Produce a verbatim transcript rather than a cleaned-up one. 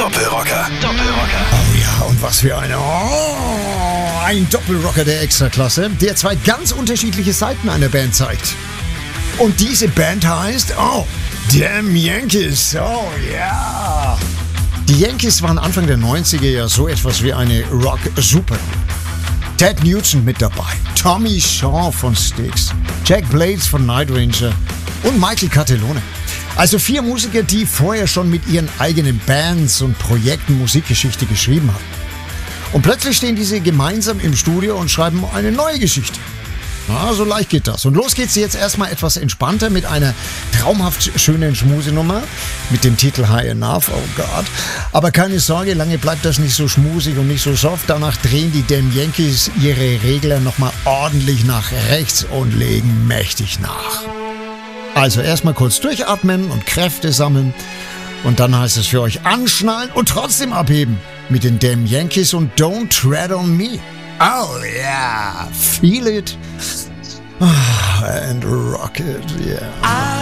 Doppelrocker. Doppelrocker. Oh ja, und was für eine... Oh, ein Doppelrocker der Extraklasse, der zwei ganz unterschiedliche Seiten einer Band zeigt. Und diese Band heißt... Oh, Damn Yankees. Oh ja. Die Yankees waren Anfang der neunziger ja so etwas wie eine Rock-Super. Ted Nugent mit dabei, Tommy Shaw von Styx, Jack Blades von Night Ranger und Michael Catalone. Also vier Musiker, die vorher schon mit ihren eigenen Bands und Projekten Musikgeschichte geschrieben haben. Und plötzlich stehen diese gemeinsam im Studio und schreiben eine neue Geschichte. Na, so leicht geht das. Und los geht's jetzt erstmal etwas entspannter mit einer traumhaft schönen Schmusenummer mit dem Titel High Enough, oh Gott. Aber keine Sorge, lange bleibt das nicht so schmusig und nicht so soft. Danach drehen die Damn Yankees ihre Regler nochmal ordentlich nach rechts und legen mächtig nach. Also erstmal kurz durchatmen und Kräfte sammeln. Und dann heißt es für euch anschnallen und trotzdem abheben mit den Damn Yankees und Don't Tread on Me. Oh yeah, feel it and rock it, yeah.